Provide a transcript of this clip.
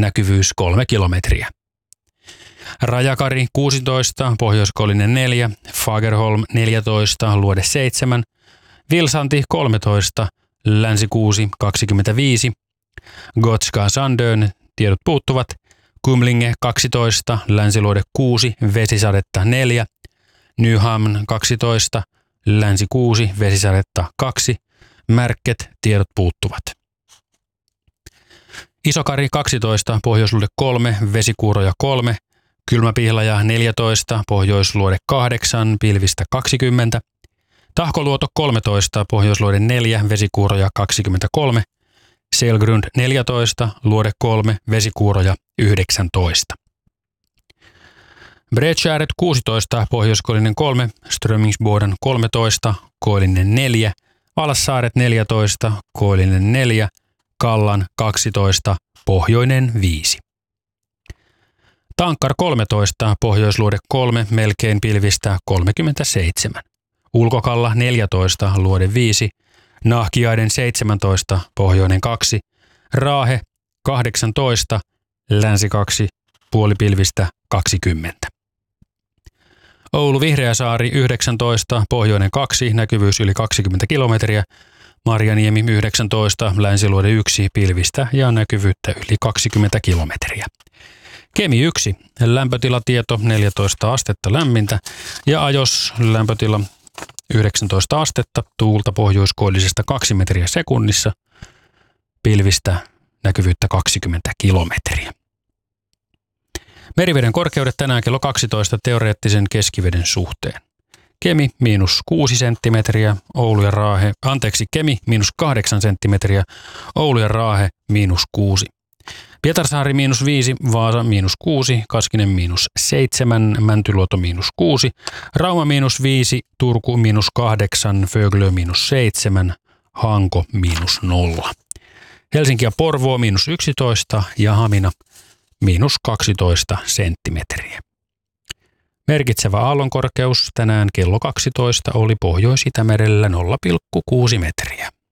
näkyvyys 3 kilometriä. Rajakari 16, Pohjoiskoillinen 4, Fagerholm 14, Luode 7, Vilsanti 13, Länsi 6 25, Gotska Sandön, tiedot puuttuvat, Kumlinge 12, Länsiluode 6, vesisadetta 4, Nyhamn 12, Länsi 6, vesisadetta 2, Märket, tiedot puuttuvat. Isokari 12, Pohjoisluode 3, vesikuuroja 3, Kylmäpihlaja 14, Pohjoisluode 8, pilvistä 20, Tahkoluoto 13, Pohjoisluode 4, vesikuuroja 23, Selgrund 14, Luode 3, vesikuuroja 19. Bredskärret 16, Pohjoiskoillinen 3, Strömingsboden 13, Koillinen 4, Alassaaret 14, Koillinen 4, Kallan 12, Pohjoinen 5. Tankkar 13, Pohjoisluode 3, melkein pilvistä 37. Ulkokalla 14, Luode 5, Nahkiaiden 17, Pohjoinen 2, Raahe 18, Länsi 2, puolipilvistä 20. Oulu Vihreäsaari 19, Pohjoinen 2, näkyvyys yli 20 kilometriä, Marjaniemi 19, Länsiluode 1, pilvistä ja näkyvyyttä yli 20 kilometriä. Kemi 1, lämpötilatieto 14 astetta lämmintä ja Ajos lämpötila 19 astetta, tuulta pohjoiskoillisesta 2 metriä sekunnissa, pilvistä näkyvyyttä 20 kilometriä. Meriveden korkeudet tänään kello 12 teoreettisen keskiveden suhteen. Kemi -6 senttimetriä, Kemi -8 senttimetriä, Oulu ja Raahe -6. Pietarsaari -5, Vaasa -6, Kaskinen -7, Mäntyluoto -6, Rauma -5, Turku -8, Föglö -7, Hanko -0. Helsinki ja Porvoo -11 ja Hamina -12 senttimetriä. Merkitsevä aallonkorkeus tänään kello 12 oli Pohjois-Itämerellä 0,6 metriä.